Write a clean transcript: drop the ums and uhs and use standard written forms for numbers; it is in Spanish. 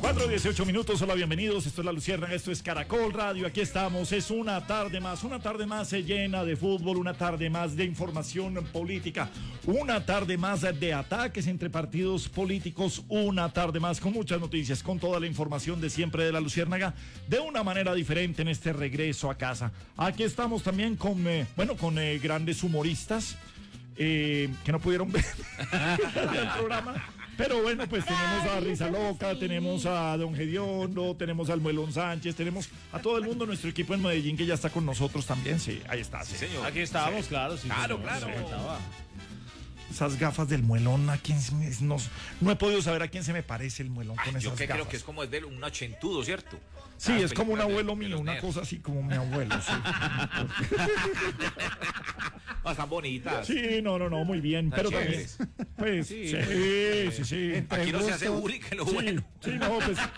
4:18 minutos, hola, bienvenidos, esto es La Luciérnaga, esto es Caracol Radio, aquí estamos, es una tarde más llena de fútbol, una tarde más de información política, una tarde más de ataques entre partidos políticos, una tarde más con muchas noticias, con toda la información de siempre de La Luciérnaga, de una manera diferente en este regreso a casa. Aquí estamos también con grandes humoristas que no pudieron ver el programa. Pero bueno, pues tenemos a Risa Loca, tenemos a Don Gediondo, tenemos al Muelón Sánchez, tenemos a todo el mundo, nuestro equipo en Medellín que ya está con nosotros también. Sí, ahí está. Sí, señor. Aquí estábamos, sí. claro. Sí, claro, señor, claro. Sí. Esas gafas del Muelón, ¿a quién no he podido saber a quién se me parece el Muelón con esas yo que gafas? creo que es como el de un ochentudo, ¿cierto? Sí, es como un abuelo de mío, los una nerds. cosa así como mi abuelo, sí. Están bonitas. Sí, no, muy bien, Están pero también, chéveres. pues, sí. Aquí no se hace bullying, que es lo bueno. Sí, no, pues